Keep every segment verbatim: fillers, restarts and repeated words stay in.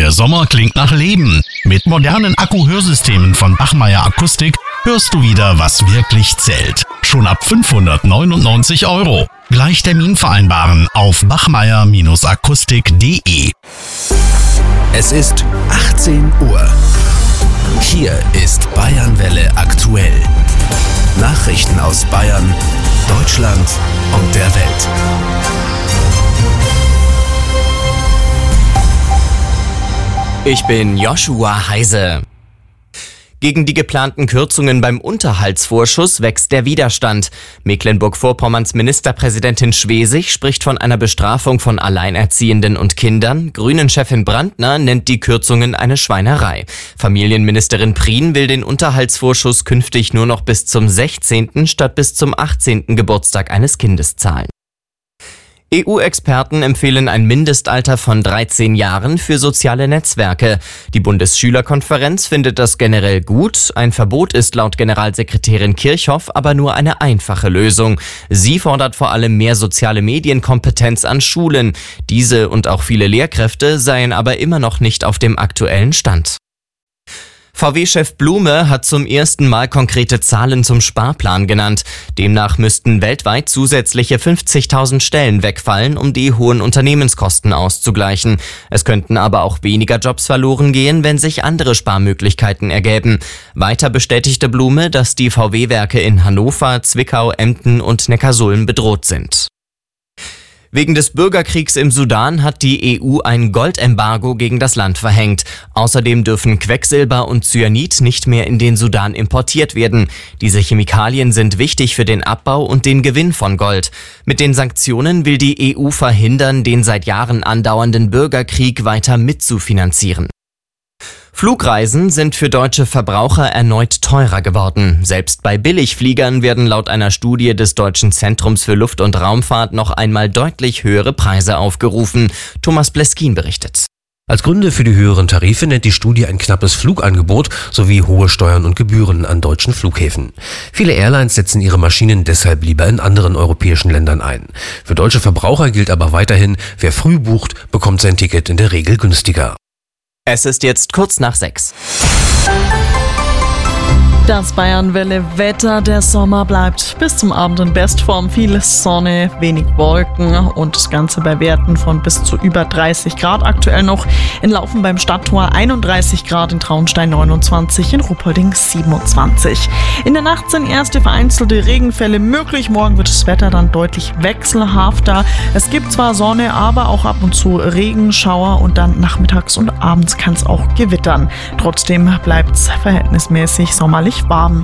Der Sommer klingt nach Leben. Mit modernen Akku-Hörsystemen von Bachmeier Akustik hörst du wieder, was wirklich zählt. Schon ab fünfhundertneunundneunzig Euro. Gleich Termin vereinbaren auf bachmeier akustik punkt de. Es ist achtzehn Uhr. Hier ist Bayernwelle aktuell. Nachrichten aus Bayern, Deutschland und der Welt. Ich bin Joshua Heise. Gegen die geplanten Kürzungen beim Unterhaltsvorschuss wächst der Widerstand. Mecklenburg-Vorpommerns Ministerpräsidentin Schwesig spricht von einer Bestrafung von Alleinerziehenden und Kindern. Grünen-Chefin Brandner nennt die Kürzungen eine Schweinerei. Familienministerin Prien will den Unterhaltsvorschuss künftig nur noch bis zum sechzehnten statt bis zum achtzehnten Geburtstag eines Kindes zahlen. E U-Experten empfehlen ein Mindestalter von dreizehn Jahren für soziale Netzwerke. Die Bundesschülerkonferenz findet das generell gut. Ein Verbot ist laut Generalsekretärin Kirchhoff aber nur eine einfache Lösung. Sie fordert vor allem mehr soziale Medienkompetenz an Schulen. Diese und auch viele Lehrkräfte seien aber immer noch nicht auf dem aktuellen Stand. V W-Chef Blume hat zum ersten Mal konkrete Zahlen zum Sparplan genannt. Demnach müssten weltweit zusätzliche fünfzigtausend Stellen wegfallen, um die hohen Unternehmenskosten auszugleichen. Es könnten aber auch weniger Jobs verloren gehen, wenn sich andere Sparmöglichkeiten ergäben. Weiter bestätigte Blume, dass die V W-Werke in Hannover, Zwickau, Emden und Neckarsulm bedroht sind. Wegen des Bürgerkriegs im Sudan hat die E U ein Goldembargo gegen das Land verhängt. Außerdem dürfen Quecksilber und Cyanid nicht mehr in den Sudan importiert werden. Diese Chemikalien sind wichtig für den Abbau und den Gewinn von Gold. Mit den Sanktionen will die E U verhindern, den seit Jahren andauernden Bürgerkrieg weiter mitzufinanzieren. Flugreisen sind für deutsche Verbraucher erneut teurer geworden. Selbst bei Billigfliegern werden laut einer Studie des Deutschen Zentrums für Luft- und Raumfahrt noch einmal deutlich höhere Preise aufgerufen. Thomas Bleskin berichtet. Als Gründe für die höheren Tarife nennt die Studie ein knappes Flugangebot sowie hohe Steuern und Gebühren an deutschen Flughäfen. Viele Airlines setzen ihre Maschinen deshalb lieber in anderen europäischen Ländern ein. Für deutsche Verbraucher gilt aber weiterhin, wer früh bucht, bekommt sein Ticket in der Regel günstiger. Es ist jetzt kurz nach sechs. Das Bayernwelle-Wetter, der Sommer bleibt bis zum Abend in Bestform. Viel Sonne, wenig Wolken und das Ganze bei Werten von bis zu über dreißig Grad. Aktuell noch in Laufen beim Stadttor einunddreißig Grad, in Traunstein neunundzwanzig, in Ruppolding siebenundzwanzig. In der Nacht sind erste vereinzelte Regenfälle möglich. Morgen wird das Wetter dann deutlich wechselhafter. Es gibt zwar Sonne, aber auch ab und zu Regenschauer und dann nachmittags und abends kann es auch gewittern. Trotzdem bleibt es verhältnismäßig sommerlich warm.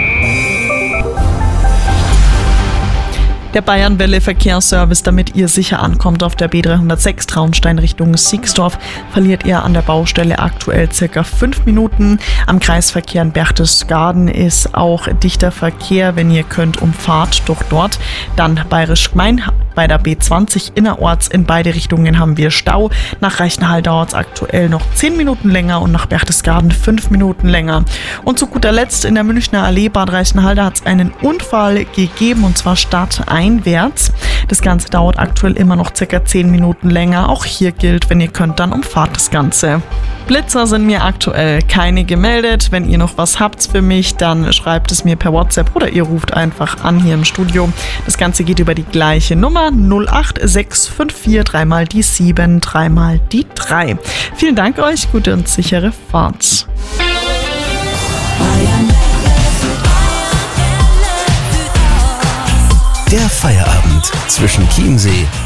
Der Bayernwelle Verkehrsservice, damit ihr sicher ankommt auf der B dreihundertsechs Traunstein Richtung Siegsdorf, verliert ihr an der Baustelle aktuell circa fünf Minuten. Am Kreisverkehr in Berchtesgaden ist auch dichter Verkehr, wenn ihr könnt, umfahrt doch dort. Dann Bayerisch Gmein. Bei der B zwanzig innerorts in beide Richtungen haben wir Stau. Nach Reichenhall dauert es aktuell noch zehn Minuten länger und nach Berchtesgaden fünf Minuten länger. Und zu guter Letzt in der Münchner Allee Bad Reichenhall, da hat es einen Unfall gegeben und zwar stadteinwärts. Das Ganze dauert aktuell immer noch circa zehn Minuten länger. Auch hier gilt, wenn ihr könnt, dann umfahrt das Ganze. Blitzer sind mir aktuell keine gemeldet. Wenn ihr noch was habt für mich, dann schreibt es mir per WhatsApp oder ihr ruft einfach an hier im Studio. Das Ganze geht über die gleiche Nummer null acht sechs fünf vier drei mal die sieben, drei mal die drei. Vielen Dank euch, gute und sichere Fahrt. Der Feierabend zwischen Chiemsee